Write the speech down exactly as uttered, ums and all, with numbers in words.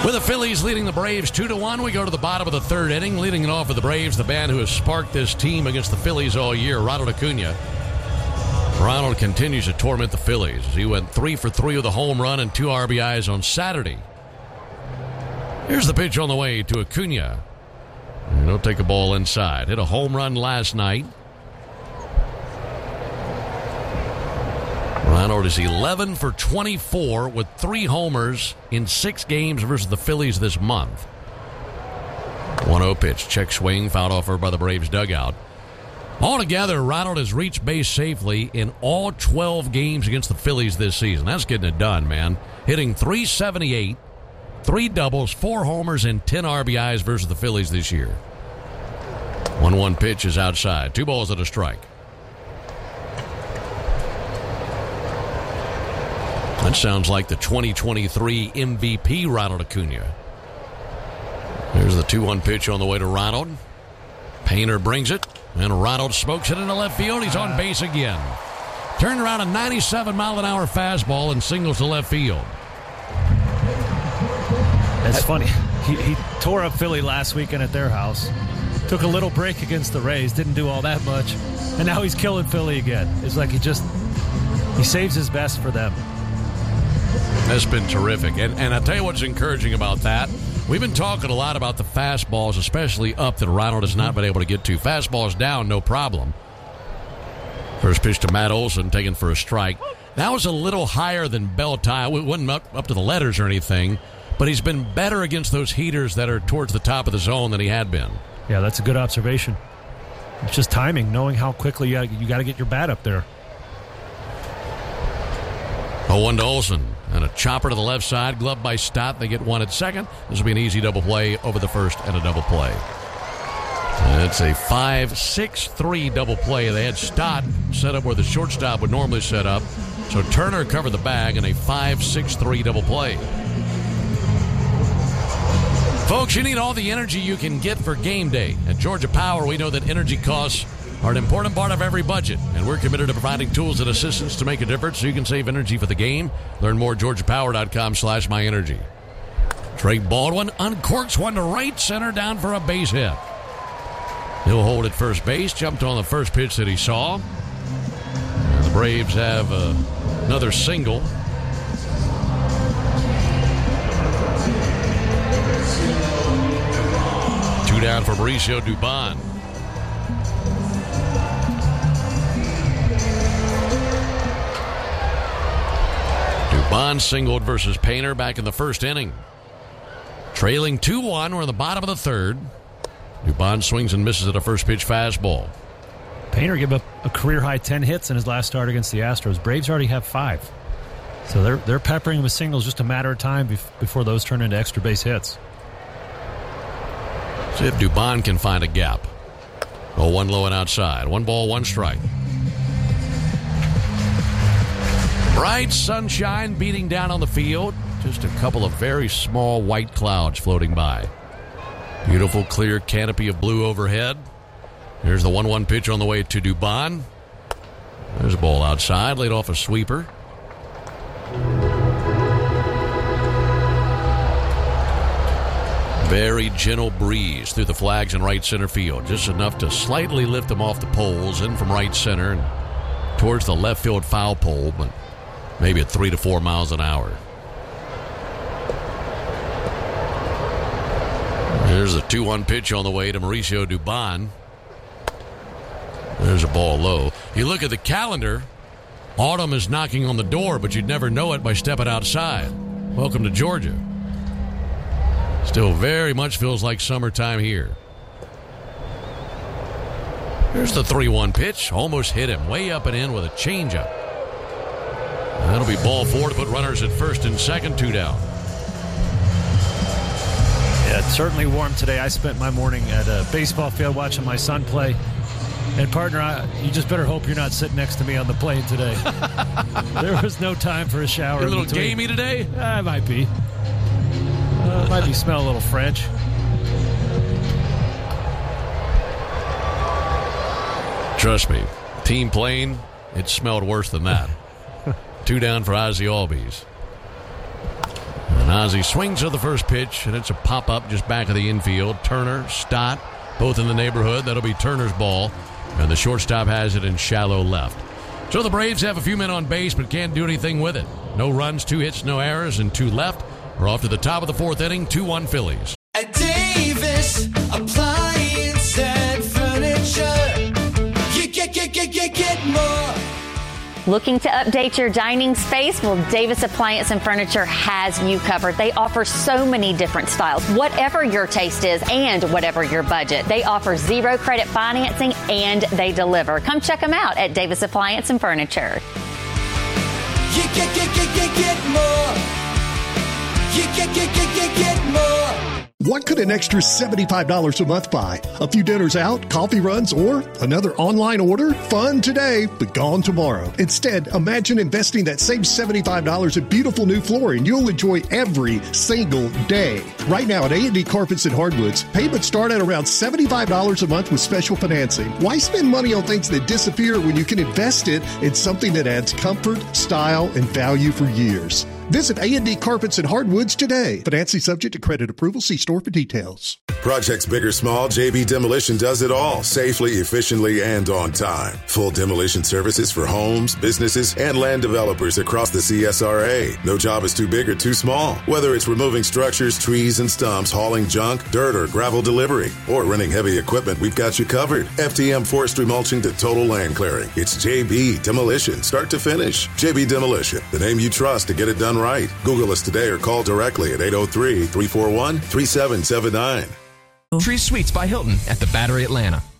With the Phillies leading the Braves two to one, we go to the bottom of the third inning. Leading it off with the Braves, the man who has sparked this team against the Phillies all year, Ronald Acuna. Ronald continues to torment the Phillies. He went three for three with a home run and two R B Is on Saturday. Here's the pitch on the way to Acuna. And he'll take a ball inside. Hit a home run last night. Ronald is eleven for twenty-four with three homers in six games versus the Phillies this month. one oh pitch. Check swing. Fouled off by the Braves dugout. Altogether, Ronald has reached base safely in all twelve games against the Phillies this season. That's getting it done, man. Hitting three seventy-eight, three doubles, four homers, and ten R B Is versus the Phillies this year. one one pitch is outside. Two balls and a strike. That sounds like the twenty twenty-three M V P Ronald Acuna. Here's the two one pitch on the way to Ronald. Painter brings it, and Ronald smokes it into left field. He's on base again. Turned around a ninety-seven mile an hour fastball and singles to left field. That's funny. He, he tore up Philly last weekend at their house. Took a little break against the Rays. Didn't do all that much. And now he's killing Philly again. It's like he just, he saves his best for them. That's been terrific. And, and I'll tell you what's encouraging about that. We've been talking a lot about the fastballs, especially up, that Ronald has not been able to get to. Fastballs down, no problem. First pitch to Matt Olson, taken for a strike. That was a little higher than Bell Tie. It wasn't up, up to the letters or anything, but he's been better against those heaters that are towards the top of the zone than he had been. Yeah, that's a good observation. It's just timing, knowing how quickly you, you got to get your bat up there. oh one to Olson. And a chopper to the left side, gloved by Stott. They get one at second. This will be an easy double play over the first and a double play. It's a five six three double play. They had Stott set up where the shortstop would normally set up. So Turner covered the bag in a five six three double play. Folks, you need all the energy you can get for game day. At Georgia Power, we know that energy costs are an important part of every budget, and we're committed to providing tools and assistance to make a difference so you can save energy for the game. Learn more at georgia power dot com slash my energy. Trey Baldwin uncorks one to right center, down for a base hit. He'll hold at first base, jumped on the first pitch that he saw. And the Braves have uh, another single. Two down for Mauricio Dubon. Dubon singled versus Painter back in the first inning. Trailing two one, we're in the bottom of the third. Dubon swings and misses at a first pitch fastball. Painter gave up a career-high ten hits in his last start against the Astros. Braves already have five. So they're they're peppering him with singles, just a matter of time bef- before those turn into extra base hits. See if Dubon can find a gap. oh one low and outside. One ball, one strike. Bright sunshine beating down on the field. Just a couple of very small white clouds floating by. Beautiful clear canopy of blue overhead. Here's the one one pitch on the way to Dubon. There's a ball outside, laid off a sweeper. Very gentle breeze through the flags in right center field. Just enough to slightly lift them off the poles in from right center and towards the left field foul pole, but maybe at three to four miles an hour. There's a two one pitch on the way to Mauricio Dubon. There's a ball low. You look at the calendar, autumn is knocking on the door, but you'd never know it by stepping outside. Welcome to Georgia. Still very much feels like summertime here. Here's the three one pitch. Almost hit him. Way up and in with a changeup. That'll be ball four to put runners at first and second, two down. Yeah, it's certainly warm today. I spent my morning at a baseball field watching my son play. And, partner, I, you just better hope you're not sitting next to me on the plane today. There was no time for a shower. You're a little between. gamey today? I might be. Uh, might be smell a little French. Trust me, team plane, it smelled worse than that. Two down for Ozzie Albies. And Ozzie swings to the first pitch, and it's a pop-up just back of the infield. Turner, Stott, both in the neighborhood. That'll be Turner's ball, and the shortstop has it in shallow left. So the Braves have a few men on base, but can't do anything with it. No runs, two hits, no errors, and two left. We're off to the top of the fourth inning, two one Phillies. At Davis Appliance and Furniture, you get, get, get, get, get more. Looking to update your dining space? Well, Davis Appliance and Furniture has you covered. They offer so many different styles, whatever your taste is and whatever your budget. They offer zero credit financing and they deliver. Come check them out at Davis Appliance and Furniture. You get, get, get, get, get more. You get, get, get, get, get more. What could an extra seventy-five dollars a month buy? A few dinners out, coffee runs, or another online order? Fun today, but gone tomorrow. Instead, imagine investing that same seventy-five dollars in beautiful new flooring you'll enjoy every single day. Right now at A and D Carpets and Hardwoods, payments start at around seventy-five dollars a month with special financing. Why spend money on things that disappear when you can invest it in something that adds comfort, style, and value for years? Visit A and D Carpets and Hardwoods today. Financing subject to credit approval. See store for details. Projects big or small, J B Demolition does it all, safely, efficiently, and on time. Full demolition services for homes, businesses, and land developers across the C S R A. No job is too big or too small. Whether it's removing structures, trees, and stumps, hauling junk, dirt, or gravel delivery, or renting heavy equipment, we've got you covered. F T M forestry mulching to total land clearing. It's J B Demolition, start to finish. J B Demolition, the name you trust to get it done right. Google us today or call directly at eight oh three, three four one, three seven seven nine. Tree Suites by Hilton at the Battery Atlanta.